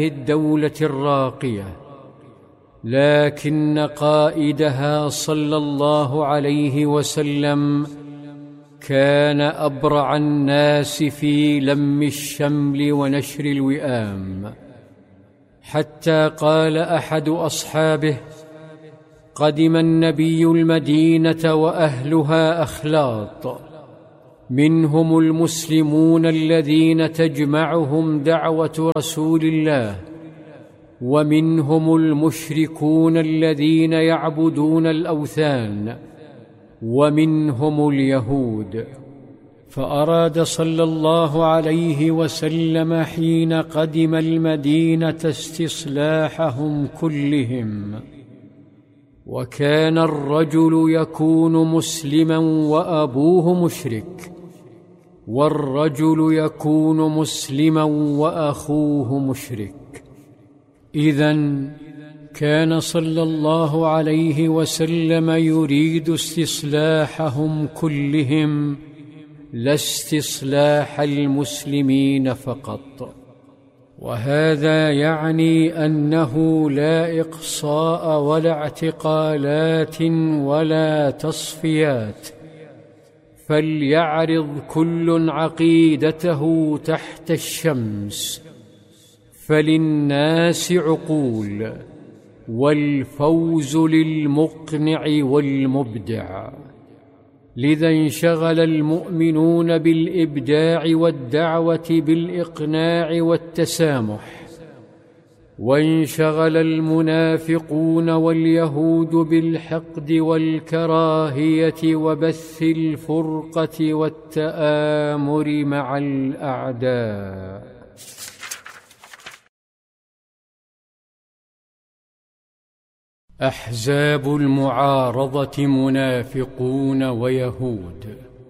الدولة الراقية، لكن قائدها صلى الله عليه وسلم كان أبرع الناس في لم الشمل ونشر الوئام، حتى قال أحد أصحابه: قدم النبي المدينة وأهلها أخلاط، منهم المسلمون الذين تجمعهم دعوة رسول الله، ومنهم المشركون الذين يعبدون الأوثان، ومنهم اليهود. فأراد صلى الله عليه وسلم حين قدم المدينة استصلاحهم كلهم. وكان الرجل يكون مسلما وأبوه مشرك، والرجل يكون مسلما وأخوه مشرك. إذن كان صلى الله عليه وسلم يريد استصلاحهم كلهم، لا استصلاح المسلمين فقط. وهذا يعني أنه لا إقصاء ولا اعتقالات ولا تصفيات، فليعرض كل عقيدته تحت الشمس، فللناس عقول، والفوز للمقنع والمبدع. لذا انشغل المؤمنون بالإبداع والدعوة بالإقناع والتسامح، وانشغل المنافقون واليهود بالحقد والكراهية وبث الفرقة والتآمر مع الأعداء. أحزاب المعارضة منافقون ويهود.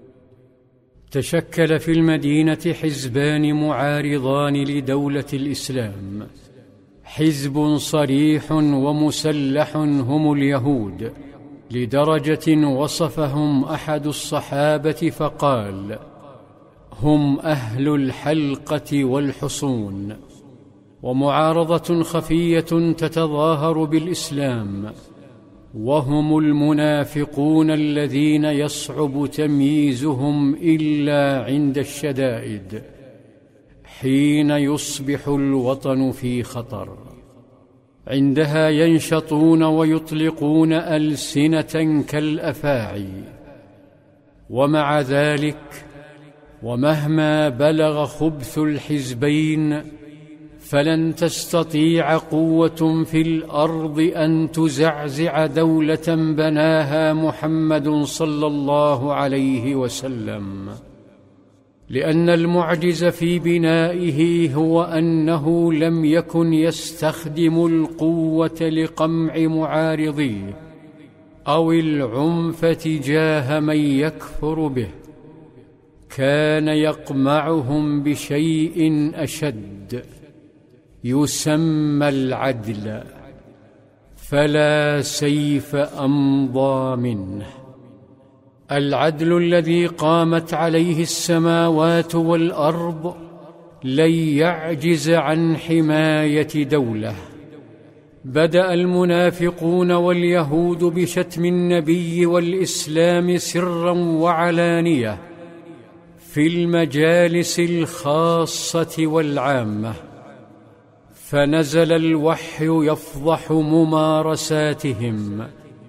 تشكل في المدينة حزبان معارضان لدولة الإسلام، حزب صريح ومسلح هم اليهود، لدرجة وصفهم أحد الصحابة فقال: هم أهل الحلقة والحصون. ومعارضة خفية تتظاهر بالإسلام، وهم المنافقون الذين يصعب تمييزهم إلا عند الشدائد، حين يصبح الوطن في خطر. عندها ينشطون ويطلقون ألسنة كالأفاعي. ومع ذلك، ومهما بلغ خبث الحزبين، فلن تستطيع قوة في الأرض أن تزعزع دولة بناها محمد صلى الله عليه وسلم، لأن المعجز في بنائه هو أنه لم يكن يستخدم القوة لقمع معارضيه أو العنف تجاه من يكفر به، كان يقمعهم بشيء أشد يسمى العدل، فلا سيف أمضى منه. العدل الذي قامت عليه السماوات والأرض لن يعجز عن حماية دولة. بدأ المنافقون واليهود بشتم النبي والإسلام سرا وعلانية، في المجالس الخاصة والعامة، فنزل الوحي يفضح ممارساتهم،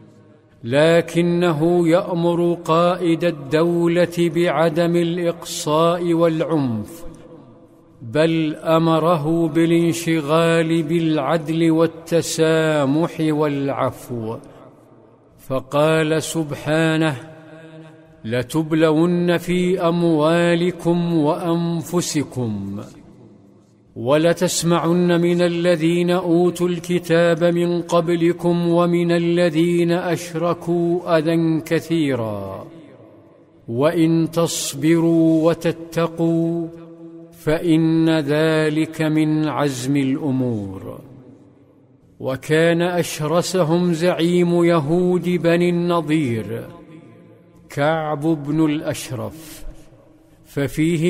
لكنه يأمر قائد الدولة بعدم الإقصاء والعنف، بل أمره بالانشغال بالعدل والتسامح والعفو. فقال سبحانه: لتبلون في أموالكم وأنفسكم ولتسمعن من الذين أوتوا الكتاب من قبلكم ومن الذين أشركوا أذى كثيرا، وإن تصبروا وتتقوا فإن ذلك من عزم الأمور. وكان أشرسهم زعيم يهود بني النضير كعب بن الأشرف، ففيه